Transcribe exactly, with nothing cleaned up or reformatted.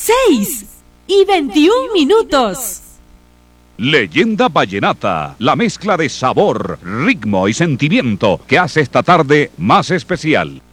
seis y veintiún minutos. Leyenda Vallenata, la mezcla de sabor, ritmo y sentimiento que hace esta tarde más especial.